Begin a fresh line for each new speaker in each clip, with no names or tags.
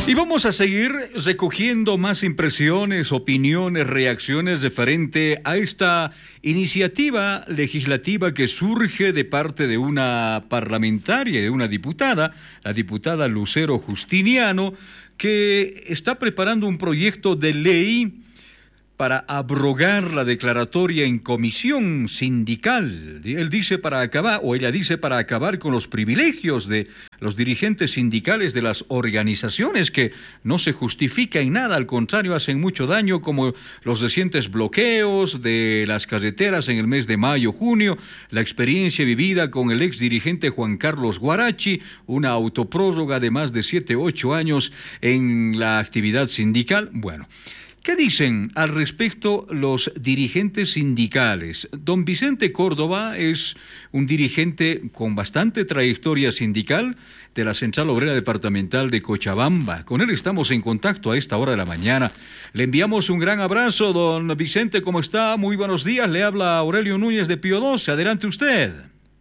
Y vamos a seguir recogiendo más impresiones, opiniones, reacciones referente a esta iniciativa legislativa que surge de parte de una parlamentaria, de una diputada, la diputada Lucero Justiniano, que está preparando un proyecto de ley para abrogar la declaratoria en comisión sindical. Él dice para acabar, o ella dice para acabar con los privilegios de los dirigentes sindicales de las organizaciones que no se justifica en nada, al contrario, hacen mucho daño, como los recientes bloqueos de las carreteras en el mes de mayo, junio, la experiencia vivida con el ex dirigente Juan Carlos Guarachi, una autoprórroga de más de 7, 8 años en la actividad sindical. Bueno, ¿qué dicen al respecto los dirigentes sindicales? Don Vicente Córdoba es un dirigente con bastante trayectoria sindical de la Central Obrera Departamental de Cochabamba. Con él estamos en contacto a esta hora de la mañana. Le enviamos un gran abrazo, don Vicente, ¿cómo está? Muy buenos días, le habla Aurelio Núñez de Pío XII. Adelante usted.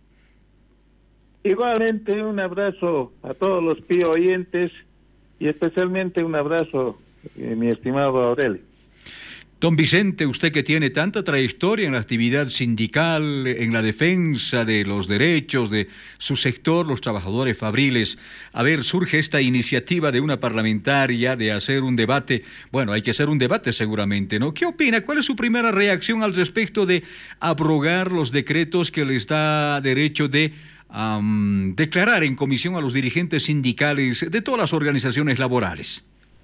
Igualmente un abrazo a todos los Pío oyentes y especialmente un abrazo mi estimado Aurelio.
Don Vicente, usted que tiene tanta trayectoria en la actividad sindical, en la defensa de los derechos de su sector, los trabajadores fabriles, a ver, surge esta iniciativa de una parlamentaria de hacer un debate. Bueno, hay que hacer un debate seguramente, ¿no? ¿Qué opina? ¿Cuál es su primera reacción al respecto de abrogar los decretos que les da derecho de declarar en comisión a los dirigentes sindicales de todas las organizaciones laborales?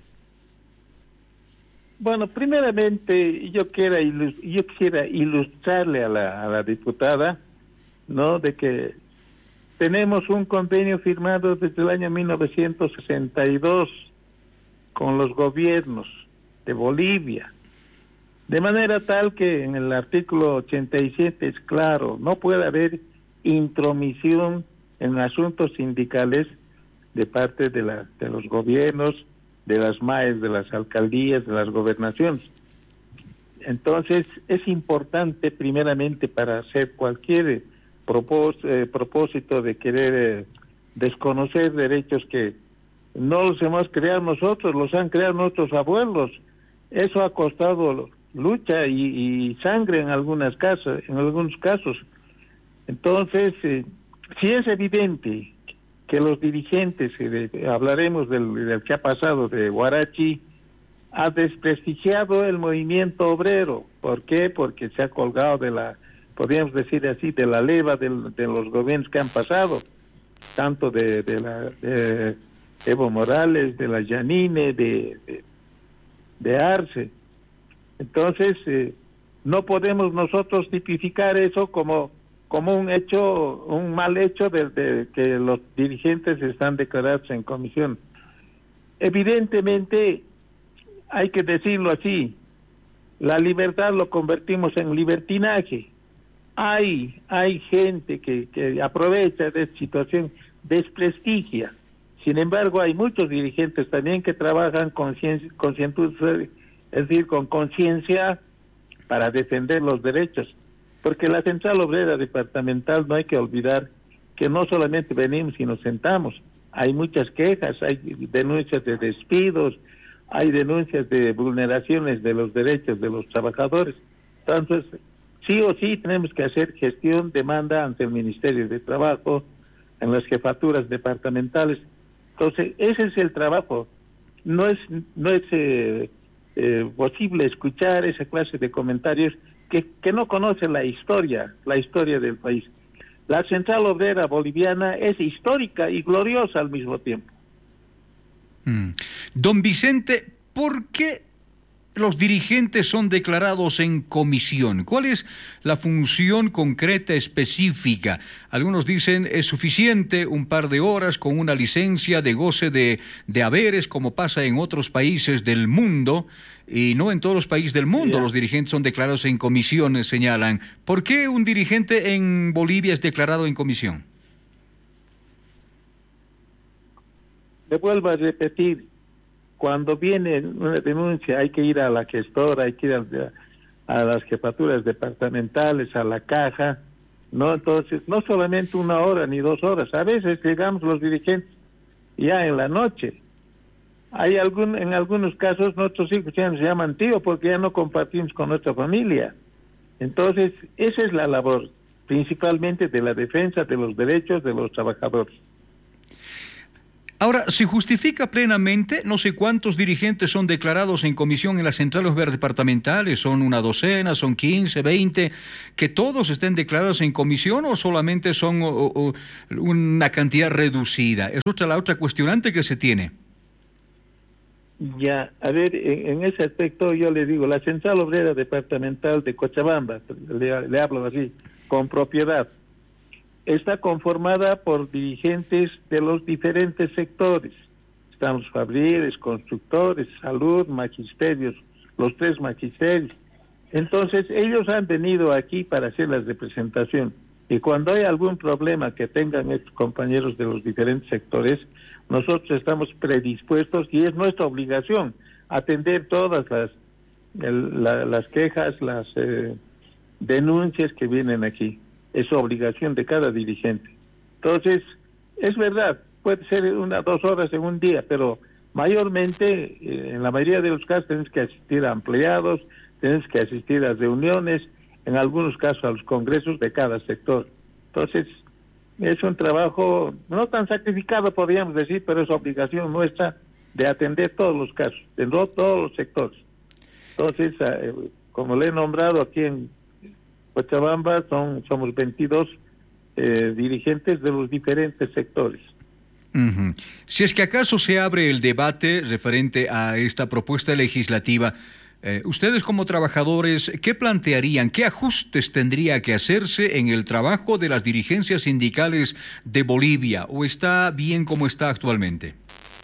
Bueno, primeramente yo quisiera ilustrarle a la diputada, ¿no?, de que tenemos un convenio firmado desde el año 1962 con los gobiernos de Bolivia, de manera tal que en el artículo 87 es claro, no puede haber intromisión en asuntos sindicales de parte de los gobiernos, de las MAES, de las alcaldías, de las gobernaciones. Entonces, es importante primeramente para hacer cualquier propósito de querer desconocer derechos que no los hemos creado nosotros, los han creado nuestros abuelos. Eso ha costado lucha y sangre en algunos casos. Entonces, sí es evidente que los dirigentes, hablaremos del que ha pasado de Guarachi, ha desprestigiado el movimiento obrero. ¿Por qué? Porque se ha colgado podríamos decir así, de la leva de los gobiernos que han pasado, tanto de Evo Morales, de la Yanine, de Arce. Entonces, no podemos nosotros tipificar eso como un mal hecho de que los dirigentes están declarados en comisión. Evidentemente, hay que decirlo así, la libertad lo convertimos en libertinaje. Hay gente que aprovecha de esta situación, desprestigia. Sin embargo, hay muchos dirigentes también que trabajan es decir, con conciencia para defender los derechos. Porque la Central Obrera Departamental, no hay que olvidar que no solamente venimos y nos sentamos, hay muchas quejas, hay denuncias de despidos, hay denuncias de vulneraciones de los derechos de los trabajadores. Entonces, sí o sí tenemos que hacer gestión, demanda ante el Ministerio de Trabajo, en las jefaturas departamentales. Entonces, ese es el trabajo. No es posible escuchar esa clase de comentarios que no conocen la historia del país. La Central Obrera Boliviana es histórica y gloriosa al mismo tiempo.
Don Vicente, ¿por qué los dirigentes son declarados en comisión? ¿Cuál es la función concreta específica? Algunos dicen es suficiente un par de horas con una licencia de goce de haberes, como pasa en otros países del mundo, y no en todos los países del mundo los dirigentes son declarados en comisión, señalan. ¿Por qué un dirigente en Bolivia es declarado en comisión?
Le vuelvo a repetir, cuando viene una denuncia hay que ir a la gestora, hay que ir a las jefaturas departamentales, a la caja, ¿no? Entonces, no solamente 1 hora ni 2 horas, a veces llegamos los dirigentes ya en la noche En algunos casos nuestros hijos ya nos llaman tío porque ya no compartimos con nuestra familia. Entonces, esa es la labor, principalmente de la defensa de los derechos de los trabajadores.
Ahora, ¿se justifica plenamente? No sé cuántos dirigentes son declarados en comisión en las centrales obreras departamentales, son una docena, son 15, 20, que todos estén declarados en comisión o solamente son una cantidad reducida. Es la otra cuestionante que se tiene.
Ya, a ver, en ese aspecto yo le digo, la central obrera departamental de Cochabamba, le hablo así, con propiedad, está conformada por dirigentes de los diferentes sectores. Estamos fabriles, constructores, salud, magisterios, los 3 magisterios. Entonces, ellos han venido aquí para hacer la representación. Y cuando hay algún problema que tengan estos compañeros de los diferentes sectores, nosotros estamos predispuestos y es nuestra obligación atender todas las quejas, las denuncias que vienen aquí. Es obligación de cada dirigente. Entonces, es verdad, puede ser 1 o 2 horas en un día, pero mayormente, en la mayoría de los casos, tenemos que asistir a empleados, tenemos que asistir a reuniones, en algunos casos a los congresos de cada sector. Entonces, es un trabajo no tan sacrificado, podríamos decir, pero es obligación nuestra de atender todos los casos, de todos los sectores. Entonces, como le he nombrado aquí en Cochabamba, somos 22 dirigentes de los diferentes sectores.
Uh-huh. Si es que acaso se abre el debate referente a esta propuesta legislativa, ustedes como trabajadores, ¿qué plantearían? ¿Qué ajustes tendría que hacerse en el trabajo de las dirigencias sindicales de Bolivia? ¿O está bien como está actualmente?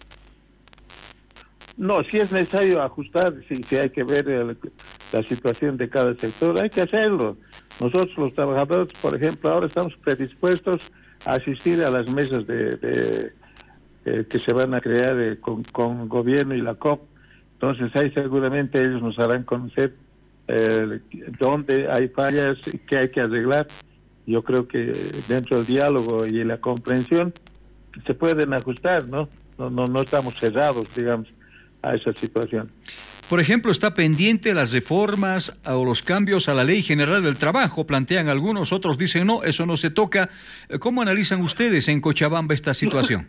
No, si es necesario ajustar, si hay que ver la situación de cada sector, hay que hacerlo. Nosotros los trabajadores, por ejemplo, ahora estamos predispuestos a asistir a las mesas que se van a crear con gobierno y la COP. Entonces ahí seguramente ellos nos harán conocer dónde hay fallas y qué hay que arreglar. Yo creo que dentro del diálogo y la comprensión se pueden ajustar, ¿no? No estamos cerrados, digamos, a esa situación.
Por ejemplo, ¿está pendiente las reformas o los cambios a la Ley General del Trabajo? Plantean algunos, otros dicen no, eso no se toca. ¿Cómo analizan ustedes en Cochabamba esta situación?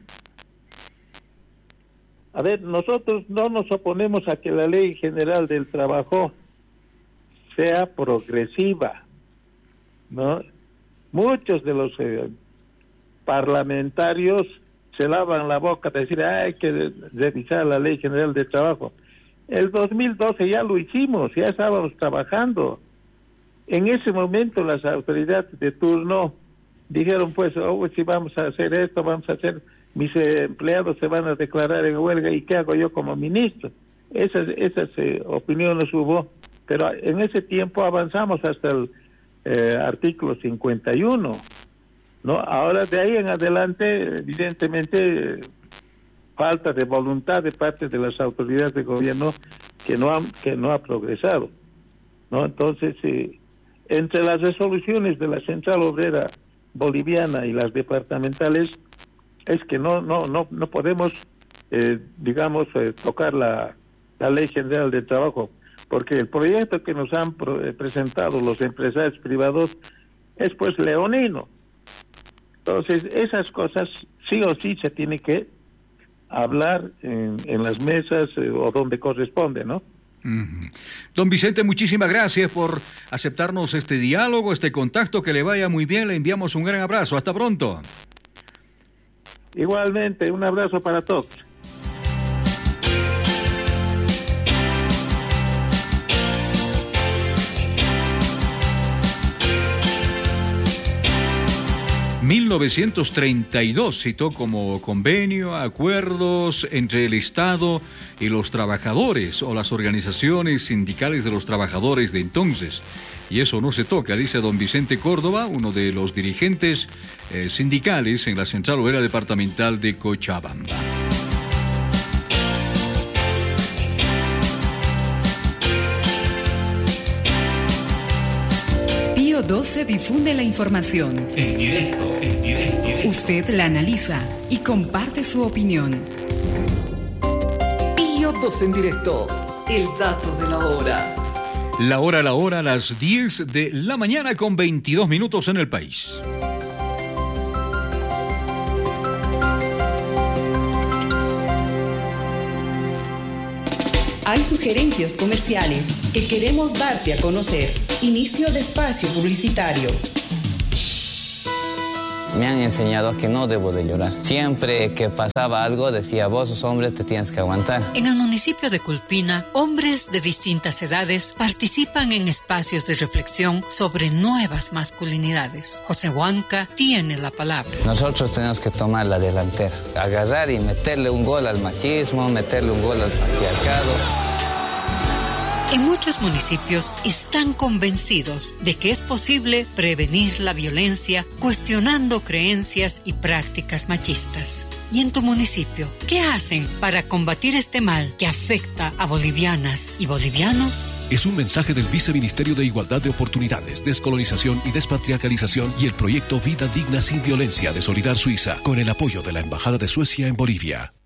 A ver, nosotros no nos oponemos a que la Ley General del Trabajo sea progresiva, ¿no? Muchos de los parlamentarios se lavan la boca de decir hay que revisar la Ley General del Trabajo. El 2012 ya lo hicimos, ya estábamos trabajando. En ese momento las autoridades de turno dijeron, pues, si vamos a hacer esto, vamos a hacer, mis empleados se van a declarar en huelga, ¿y qué hago yo como ministro? Esas opiniones hubo, pero en ese tiempo avanzamos hasta el artículo 51, ¿no? Ahora de ahí en adelante, evidentemente, falta de voluntad de parte de las autoridades de gobierno que no ha progresado, ¿no? Entonces, entre las resoluciones de la Central Obrera Boliviana y las departamentales, es que no podemos, tocar la Ley General del Trabajo, porque el proyecto que nos han presentado los empresarios privados es pues leonino. Entonces, esas cosas sí o sí se tiene que hablar en las mesas o donde corresponde, ¿no?
Uh-huh. Don Vicente, muchísimas gracias por aceptarnos este diálogo, este contacto, que le vaya muy bien, le enviamos un gran abrazo, hasta pronto.
Igualmente, un abrazo para todos.
...1932 citó como convenio, acuerdos entre el Estado y los trabajadores o las organizaciones sindicales de los trabajadores de entonces. Y eso no se toca, dice don Vicente Córdoba, uno de los dirigentes sindicales en la Central Obrera Departamental de Cochabamba.
Pío XII difunde la información.
En directo.
Usted la analiza y comparte su opinión. Radio 12 en directo. El dato de la hora.
La hora, a las 10 de la mañana con 22 minutos en el país.
Hay sugerencias comerciales que queremos darte a conocer. Inicio de espacio publicitario.
Me han enseñado que no debo de llorar. Siempre que pasaba algo decía, vos sos hombre, te tienes que aguantar.
En el municipio de Culpina, hombres de distintas edades participan en espacios de reflexión sobre nuevas masculinidades. José Huanca tiene la palabra.
Nosotros tenemos que tomar la delantera, agarrar y meterle un gol al machismo, meterle un gol al patriarcado.
En muchos municipios están convencidos de que es posible prevenir la violencia cuestionando creencias y prácticas machistas. ¿Y en tu municipio qué hacen para combatir este mal que afecta a bolivianas y bolivianos?
Es un mensaje del Viceministerio de Igualdad de Oportunidades, Descolonización y Despatriarcalización y el proyecto Vida Digna Sin Violencia de Solidar Suiza, con el apoyo de la Embajada de Suecia en Bolivia.